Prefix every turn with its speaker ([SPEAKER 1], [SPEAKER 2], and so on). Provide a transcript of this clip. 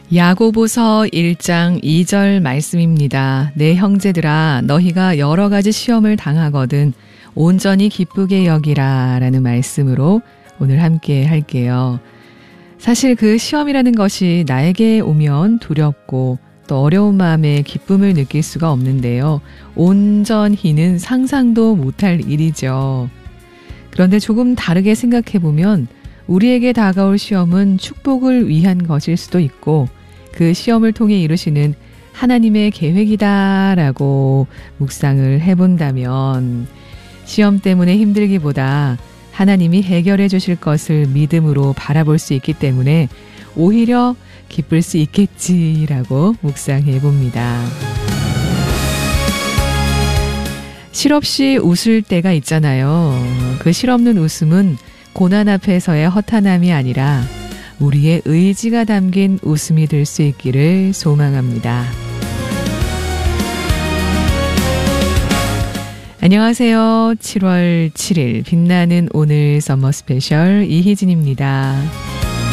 [SPEAKER 1] 야고보서 1장 2절 말씀입니다. 내 형제들아 너희가 여러 가지 시험을 당하거든 온전히 기쁘게 여기라 라는 말씀으로 오늘 함께 할게요. 사실 그 시험이라는 것이 나에게 오면 두렵고 또 어려운 마음에 기쁨을 느낄 수가 없는데요. 온전히는 상상도 못할 일이죠. 그런데 조금 다르게 생각해보면 우리에게 다가올 시험은 축복을 위한 것일 수도 있고 그 시험을 통해 이루시는 하나님의 계획이다라고 묵상을 해본다면 시험 때문에 힘들기보다 하나님이 해결해 주실 것을 믿음으로 바라볼 수 있기 때문에 오히려 기쁠 수 있겠지라고 묵상해 봅니다. 실없이 웃을 때가 있잖아요. 그 실없는 웃음은 고난 앞에서의 허탄함이 아니라 우리의 의지가 담긴 웃음이 될 수 있기를 소망합니다. 안녕하세요. 7월 7일 빛나는 오늘 서머 스페셜 이희진입니다.